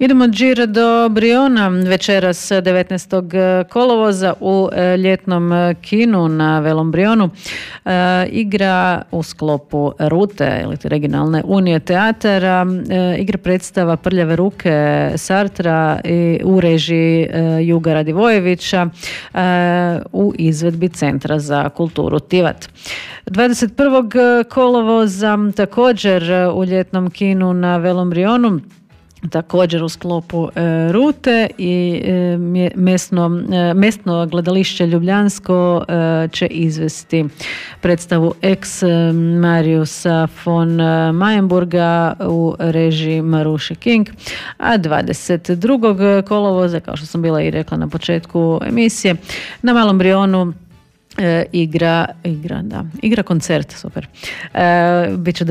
Idemo Giro do Briona večeras 19. kolovoza u ljetnom kinu na Velom Brionu. Igra u sklopu Rute ili regionalne unije teatara. Igra predstava Prljave ruke Sartra u režiji Juga Radivojevića u izvedbi Centra za kulturu Tivat. 21. kolovoza također u ljetnom kinu na Velom Brionu, također u sklopu Rute i mjesno gledalište Ljubljansko će izvesti predstavu Ex Mariusa von Mayenburga u režiji Maruše King, a 22. kolovoza, kao što sam bila i rekla na početku emisije, na Malom Brionu igra koncert, super. Biće